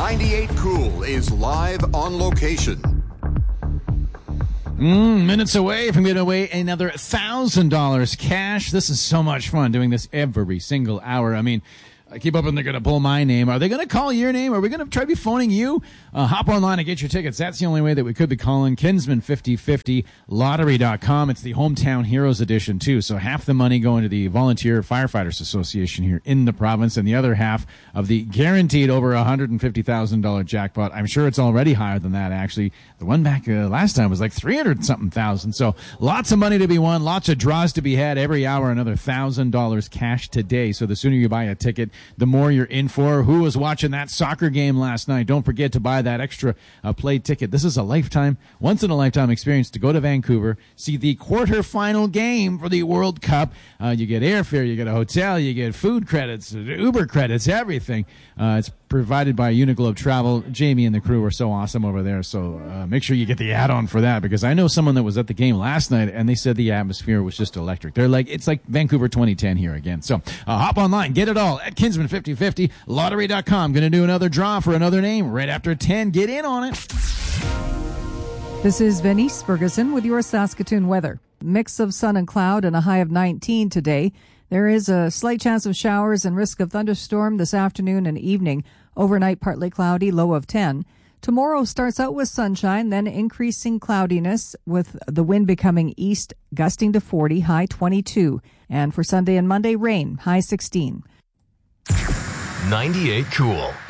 98 Cool is live on location. Minutes away from giving away another $1,000 cash. This is so much fun doing this every single hour. I mean, I keep hoping they're going to pull my name. Are they going to call your name? Are we going to try to be phoning you? Hop online and get your tickets. That's the only way that we could be calling. Kinsman 5050 lottery.com. It's the Hometown Heroes edition, too. So half the money going to the Volunteer Firefighters Association here in the province, and the other half of the guaranteed over $150,000 jackpot. I'm sure it's already higher than that, actually. The one back last time was like 300-something thousand. So lots of money to be won, lots of draws to be had every hour, another $1,000 cash today. So the sooner you buy a ticket, the more you're in for. Who was watching that soccer game last night? Don't forget to buy that extra play ticket. This is a once-in-a-lifetime experience to go to Vancouver, see the quarterfinal game for the World Cup. You get airfare, you get a hotel, you get food credits, Uber credits, everything. It's provided by Uniglobe Travel. Jamie and the crew are so awesome over there, so make sure you get the add-on for that, because I know someone that was at the game last night, and they said the atmosphere was just electric. They're like, it's like Vancouver 2010 here again. So hop online, get it all at Kinsman 5050 lottery.com. Going to do another draw for another name right after 10. Get in on it. This is Venice Ferguson with your Saskatoon weather. Mix of sun and cloud and a high of 19 today. There is a slight chance of showers and risk of thunderstorm this afternoon and evening. Overnight, partly cloudy, low of 10. Tomorrow starts out with sunshine, then increasing cloudiness, with the wind becoming east, gusting to 40, high 22. And for Sunday and Monday, rain, high 16. 98 Cool.